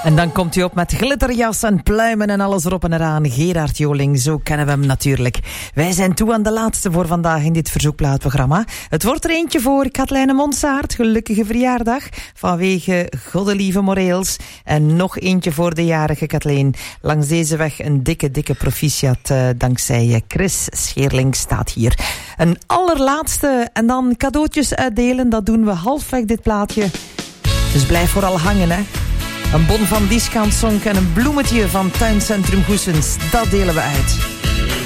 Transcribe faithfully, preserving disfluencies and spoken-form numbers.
En dan komt hij op met glitterjas en pluimen en alles erop en eraan. Gerard Joling, zo kennen we hem natuurlijk. Wij zijn toe aan de laatste voor vandaag in dit verzoekplaatprogramma. Het wordt er eentje voor Katlijne Monsaert. Gelukkige verjaardag vanwege Goddelieve Moreels. En nog eentje voor de jarige Kathleen. Langs deze weg een dikke, dikke proficiat. Uh, dankzij Chris Scheerling staat hier. Een allerlaatste en dan cadeautjes uitdelen. Dat doen we halfweg dit plaatje. Dus blijf vooral hangen, hè. Een bon van Discount Sonk en een bloemetje van Tuincentrum Goessens. Dat delen we uit.